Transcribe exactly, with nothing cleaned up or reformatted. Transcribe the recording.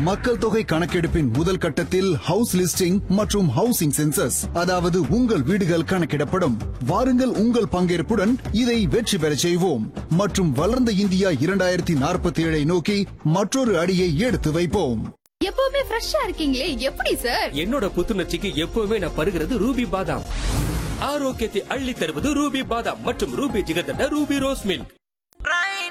மக்கள் தொகை கணக்கெடுப்பின் முதல் கட்டத்தில் ஹவுஸ் லிஸ்டிங் மற்றும் ஹவுசிங் சென்சஸ், அதாவது உங்கள் வீடுகள் கணக்கிடப்படும். வாருங்கள், உங்கள் பங்கேற்புடன் இதை வெற்றி பெறச் செய்வோம் மற்றும் வளர்ந்த இந்தியா இரண்டாயிரத்தி நாற்பத்தி ஏழை நோக்கி மற்றொரு அடியை எடுத்து வைப்போம். எப்பவுமே ஃப்ரெஷ்ஷா இருக்கீங்களே, எப்படி சார்? என்னோட புத்துணர்ச்சிக்கு எப்பவுமே நான் பருகிறது ரூபி பாதாம். ஆரோக்கியத்தை அள்ளி தருவது ரூபி பாதாம் மற்றும் Ruby jigarthanda Ruby rose milk.